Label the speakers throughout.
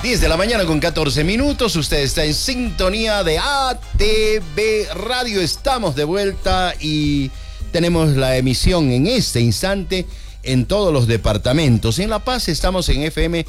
Speaker 1: 10 de la mañana con 14 minutos. Usted está en sintonía de ATV Radio. Estamos de vuelta y tenemos la emisión en este instante en todos los departamentos. En La Paz estamos en FM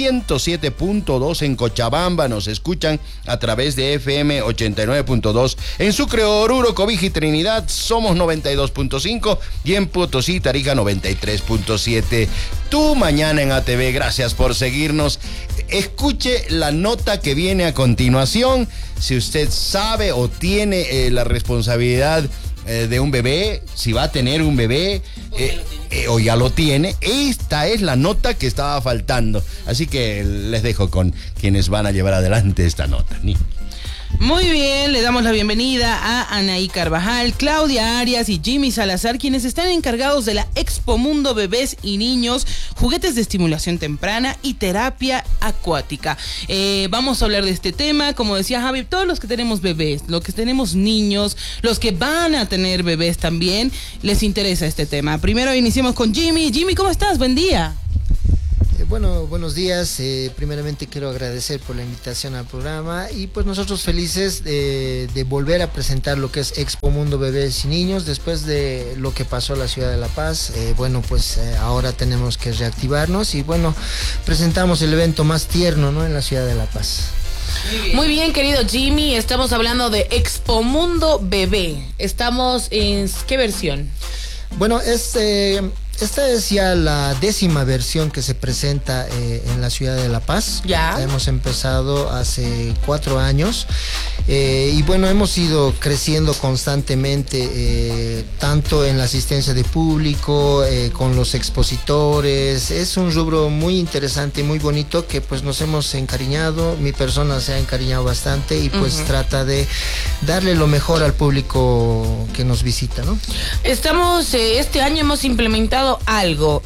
Speaker 1: 107.2, en Cochabamba nos escuchan a través de FM 89.2, en Sucre, Oruro, Cobija y Trinidad somos 92.5 y en Potosí, Tarija 93.7. Tu mañana en ATV, gracias por seguirnos. Escuche la nota que viene a continuación. Si usted sabe o tiene la responsabilidad de un bebé, si va a tener un bebé o ya lo tiene, esta es la nota que estaba faltando. Así que les dejo con quienes van a llevar adelante esta nota.
Speaker 2: Muy bien, le damos la bienvenida a Anaí Carvajal, Claudia Arias y Jimmy Salazar, quienes están encargados de la Expo Mundo Bebés y Niños, juguetes de estimulación temprana y terapia acuática. Vamos a hablar de este tema, como decía Javi, todos los que tenemos bebés, los que tenemos niños, los que van a tener bebés también, les interesa este tema. Primero iniciemos con Jimmy. Jimmy, ¿cómo estás? Buen día.
Speaker 3: Bueno, buenos días. Primeramente quiero agradecer por la invitación al programa y pues nosotros felices de volver a presentar lo que es Expo Mundo Bebés y Niños después de lo que pasó en la ciudad de La Paz. Ahora tenemos que reactivarnos y bueno, presentamos el evento más tierno, ¿no?, en la ciudad de La Paz.
Speaker 4: Muy bien, querido Jimmy, estamos hablando de Expo Mundo Bebé. Estamos en ¿qué versión?
Speaker 3: Bueno, esta es ya la 10ª versión que se presenta en la ciudad de La Paz.
Speaker 4: Ya.
Speaker 3: Hemos empezado hace 4 años y bueno, hemos ido creciendo constantemente, tanto en la asistencia de público, con los expositores. Es un rubro muy interesante y muy bonito que pues nos hemos encariñado. Mi persona se ha encariñado bastante y pues trata de darle lo mejor al público que nos visita, ¿no?
Speaker 4: Este año hemos implementado algo,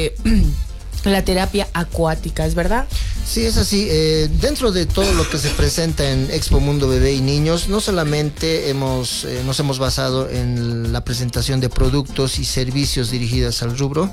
Speaker 4: la terapia acuática, ¿es verdad?
Speaker 3: Sí, es así. Dentro de todo lo que se presenta en Expo Mundo Bebé y Niños, no solamente nos hemos basado en la presentación de productos y servicios dirigidos al rubro,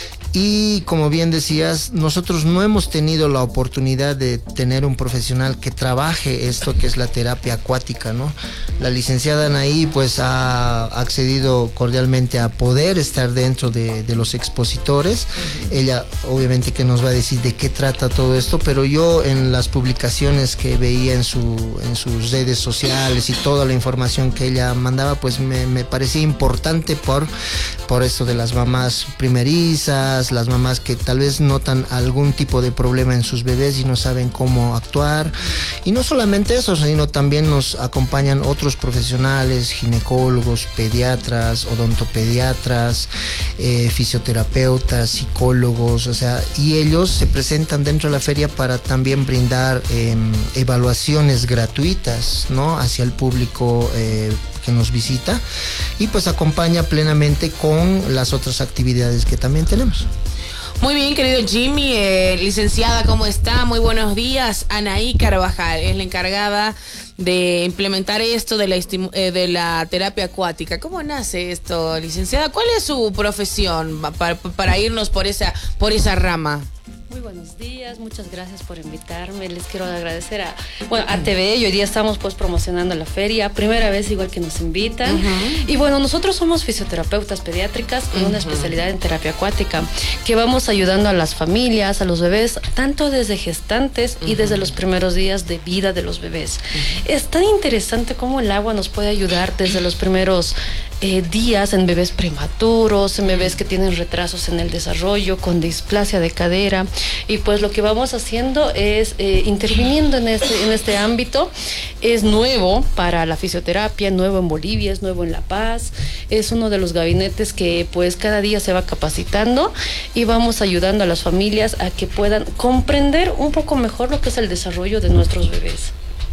Speaker 3: y como bien decías, nosotros no hemos tenido la oportunidad de tener un profesional que trabaje esto que es la terapia acuática, ¿no? La licenciada Anaí pues ha accedido cordialmente a poder estar dentro de los expositores. Ella obviamente que nos va a decir de qué trata todo esto, pero yo en las publicaciones que veía en sus redes sociales y toda la información que ella mandaba, pues me parecía importante por esto de las mamás primerizas, las mamás que tal vez notan algún tipo de problema en sus bebés y no saben cómo actuar. Y no solamente eso, sino también nos acompañan otros profesionales, ginecólogos, pediatras, odontopediatras, fisioterapeutas, psicólogos, y ellos se presentan dentro de la feria para también brindar evaluaciones gratuitas, ¿no?, hacia el público que nos visita, y pues acompaña plenamente con las otras actividades que también tenemos.
Speaker 4: Muy bien, querido Jimmy. Licenciada, ¿cómo está? Muy buenos días. Anaí Carvajal es la encargada de implementar esto de la terapia acuática. ¿Cómo nace esto, licenciada? ¿Cuál es su profesión para irnos por esa rama?
Speaker 5: Muy buenos días, muchas gracias por invitarme. Les quiero agradecer a ATV. Y hoy día estamos pues promocionando la feria, primera vez igual que nos invitan. Y bueno, nosotros somos fisioterapeutas pediátricas con una especialidad en terapia acuática, que vamos ayudando a las familias, a los bebés, tanto desde gestantes y desde los primeros días de vida de los bebés. Es tan interesante cómo el agua nos puede ayudar desde los primeros días en bebés prematuros, en bebés que tienen retrasos en el desarrollo, con displasia de cadera. Y pues lo que vamos haciendo es interviniendo en este ámbito. Es nuevo para la fisioterapia, nuevo en Bolivia, es nuevo en La Paz. Es uno de los gabinetes que pues cada día se va capacitando y vamos ayudando a las familias a que puedan comprender un poco mejor lo que es el desarrollo de nuestros bebés.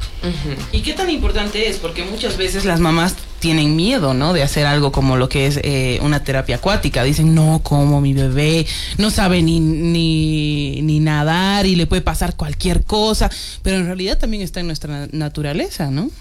Speaker 2: ¿Y qué tan importante es? Porque muchas veces las mamás tienen miedo, ¿no?, de hacer algo como lo que es una terapia acuática. Dicen, no, como mi bebé no sabe ni nadar y le puede pasar cualquier cosa. Pero en realidad también está en nuestra naturaleza, ¿no?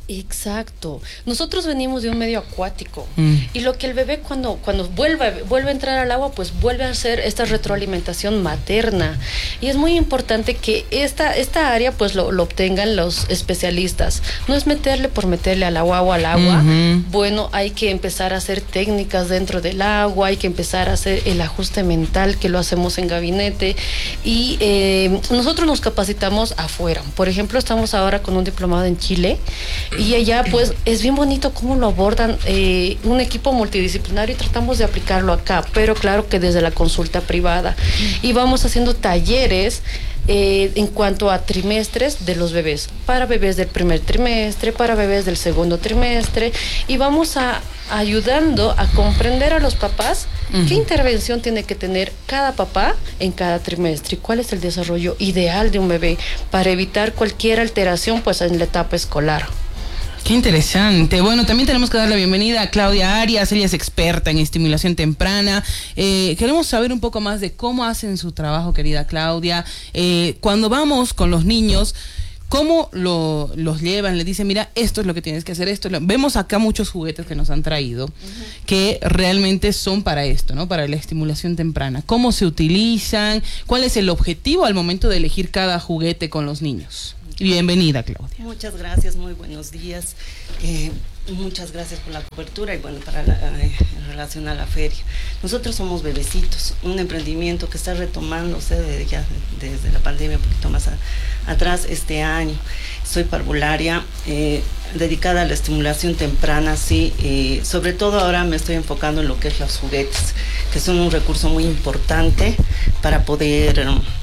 Speaker 5: Exacto. Nosotros venimos de un medio acuático y lo que el bebé cuando vuelve a entrar al agua, pues vuelve a hacer esta retroalimentación materna. Y es muy importante que esta área pues lo obtengan los especialistas. No es meterle por meterle al agua o al agua. Bueno, hay que empezar a hacer técnicas dentro del agua, hay que empezar a hacer el ajuste mental, que lo hacemos en gabinete. Y nosotros nos capacitamos afuera. Por ejemplo, estamos ahora con un diplomado en Chile. Y allá pues es bien bonito cómo lo abordan un equipo multidisciplinario y tratamos de aplicarlo acá, pero claro que desde la consulta privada. Y vamos haciendo talleres en cuanto a trimestres de los bebés, para bebés del primer trimestre, para bebés del segundo trimestre, y vamos ayudando a comprender a los papás qué intervención tiene que tener cada papá en cada trimestre y cuál es el desarrollo ideal de un bebé para evitar cualquier alteración pues en la etapa escolar.
Speaker 2: Qué interesante. Bueno, también tenemos que dar la bienvenida a Claudia Arias. Ella es experta en estimulación temprana. Queremos saber un poco más de cómo hacen su trabajo, querida Claudia. Cuando vamos con los niños, ¿cómo los llevan? Le dicen, mira, esto es lo que tienes que hacer, Vemos acá muchos juguetes que nos han traído que realmente son para esto, ¿no? Para la estimulación temprana. ¿Cómo se utilizan? ¿Cuál es el objetivo al momento de elegir cada juguete con los niños? Bienvenida, Claudia.
Speaker 6: Muchas gracias, muy buenos días. Muchas gracias por la cobertura y bueno, en relación a la feria. Nosotros somos Bebecitos, un emprendimiento que está retomándose desde la pandemia, un poquito más atrás este año. Soy parvularia, dedicada a la estimulación temprana, sí. Sobre todo ahora me estoy enfocando en lo que es los juguetes, que son un recurso muy importante para poder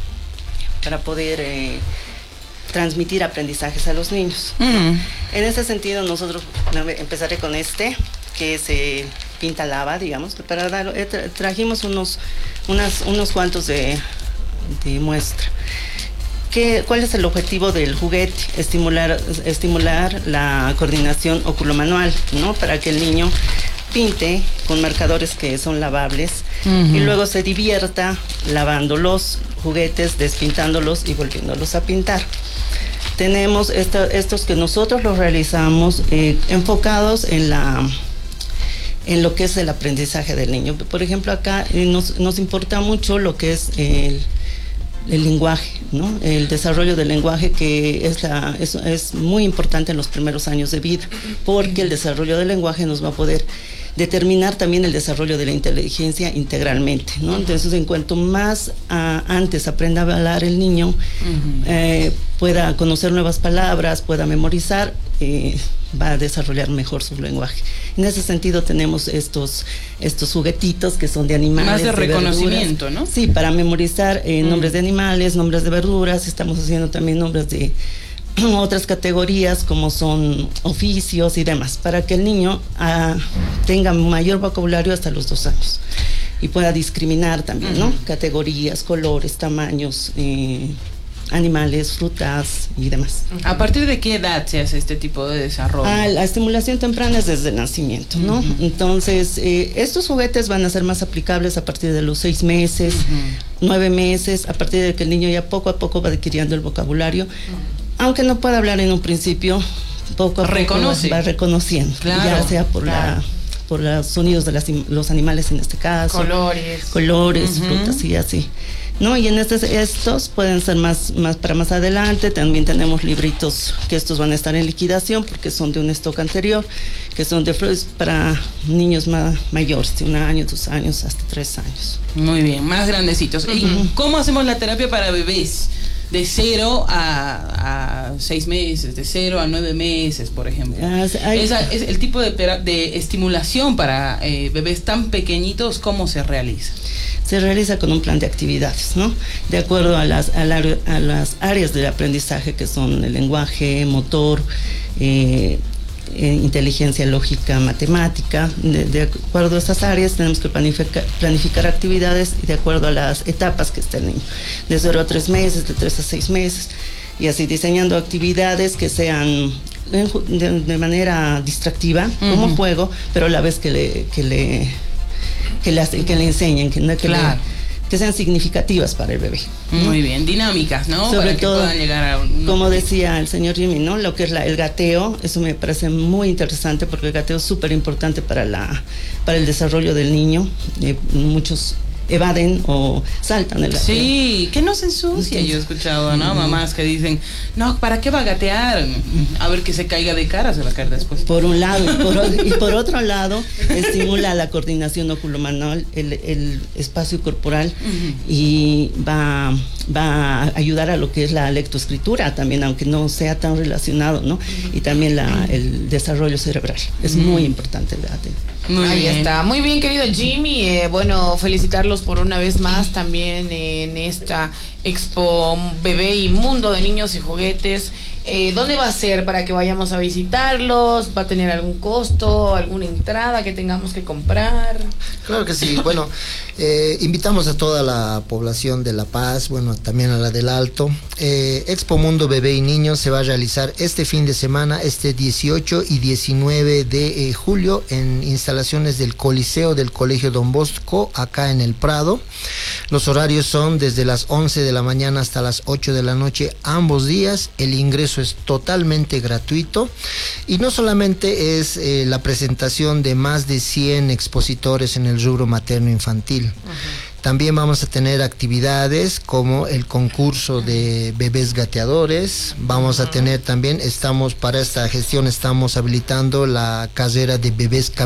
Speaker 6: transmitir aprendizajes a los niños. En ese sentido, nosotros empezaré con que es pinta lava, digamos, trajimos unos cuantos de muestra. ¿Cuál es el objetivo del juguete? Estimular la coordinación oculomanual, ¿no? Para que el niño pinte con marcadores que son lavables y luego se divierta lavando los juguetes, despintándolos y volviéndolos a pintar. Tenemos estos que nosotros los realizamos enfocados en lo que es el aprendizaje del niño. Por ejemplo, acá nos importa mucho lo que es el lenguaje, ¿no? El desarrollo del lenguaje, que es muy importante en los primeros años de vida, porque el desarrollo del lenguaje nos va a poder determinar también el desarrollo de la inteligencia integralmente, ¿no? Entonces, en cuanto más antes aprenda a hablar el niño, pueda conocer nuevas palabras, pueda memorizar, va a desarrollar mejor su lenguaje. En ese sentido tenemos estos juguetitos que son de animales.
Speaker 2: Más de reconocimiento,
Speaker 6: verduras,
Speaker 2: ¿no?
Speaker 6: Sí, para memorizar nombres de animales, nombres de verduras. Estamos haciendo también nombres de otras categorías como son oficios y demás, para que el niño tenga mayor vocabulario hasta los 2 años y pueda discriminar también, ¿no? Categorías, colores, tamaños, animales, frutas y demás.
Speaker 2: ¿A partir de qué edad se hace este tipo de desarrollo?
Speaker 6: La estimulación temprana es desde el nacimiento, ¿no? Entonces, estos juguetes van a ser más aplicables a partir de los 6 meses, 9 meses, a partir de que el niño ya poco a poco va adquiriendo el vocabulario. Aunque no pueda hablar en un principio, poco a poco va reconociendo, claro, ya sea por los sonidos de los animales en este caso, colores, frutas y así, ¿no? Y en estos pueden ser más para más adelante. También tenemos libritos que estos van a estar en liquidación porque son de un stock anterior, que son de para niños mayores, de 1 año, 2 años, hasta 3 años.
Speaker 2: Muy bien, más grandecitos. ¿Y cómo hacemos la terapia para bebés? De 0 a 6 meses, de 0 a 9 meses, por ejemplo. Es el tipo de estimulación para bebés tan pequeñitos, ¿cómo se realiza?
Speaker 6: Se realiza con un plan de actividades, ¿no? De acuerdo a las áreas del aprendizaje, que son el lenguaje, motor, inteligencia lógica, matemática. De acuerdo a estas áreas tenemos que planificar actividades y de acuerdo a las etapas que esté el niño, de 0 a 3 meses, de 3 a 6 meses, y así diseñando actividades que sean de manera distractiva, como juego, pero a la vez que le enseñen, que sean significativas para el bebé.
Speaker 2: Muy bien, dinámicas, ¿no?
Speaker 6: Sobre
Speaker 2: para que
Speaker 6: todo,
Speaker 2: puedan llegar a
Speaker 6: como decía el señor Jimmy, ¿no? Lo que es el gateo, eso me parece muy interesante porque el gateo es súper importante para el desarrollo del niño. Muchos evaden o saltan el gateo.
Speaker 2: Sí, que no se ensucia. Yo he escuchado, ¿no? Mamás que dicen, no, ¿para qué va a gatear? A ver que se caiga de cara, se va a caer después.
Speaker 6: Por un lado, y por otro lado, estimula la coordinación oculomanual, el espacio corporal, y va a ayudar a lo que es la lectoescritura también, aunque no sea tan relacionado, ¿no? Y también el desarrollo cerebral. Es muy importante el gateo.
Speaker 4: Ahí está. Muy bien, querido Jimmy. Bueno, felicitarlos por una vez más también en esta Expo Bebé y Mundo de Niños y Juguetes. ¿Dónde va a ser para que vayamos a visitarlos? ¿Va a tener algún costo, alguna entrada que tengamos que comprar?
Speaker 3: Claro que sí. Bueno, invitamos a toda la población de La Paz, bueno, también a la del Alto. Expo Mundo Bebé y Niños se va a realizar este fin de semana, este 18 y 19 de julio, en instalaciones del Coliseo del Colegio Don Bosco, acá en el Prado. Los horarios son desde las 11 de la mañana hasta las 8 de la noche, ambos días. El ingreso es totalmente gratuito y no solamente es la presentación de más de 100 expositores en el rubro materno infantil. También vamos a tener actividades como el concurso de bebés gateadores. Vamos a tener también, para esta gestión estamos habilitando la carrera de bebés